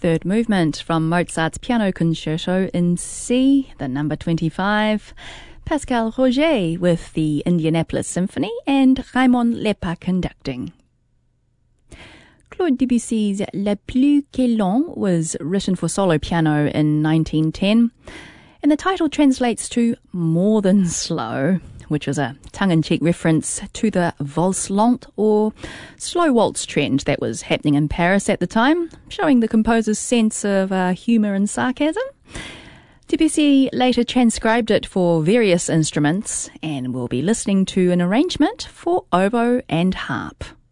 third movement from Mozart's Piano Concerto in C, the number 25, Pascal Roger with the Indianapolis Symphony and Raymond Lepa conducting. Claude Debussy's La Plus qu'est lent was written for solo piano in 1910, and the title translates to More Than Slow, which was a tongue-in-cheek reference to the valse lente or slow waltz trend that was happening in Paris at the time, showing the composer's sense of humour and sarcasm. Debussy later transcribed it for various instruments, and we'll be listening to an arrangement for oboe and harp.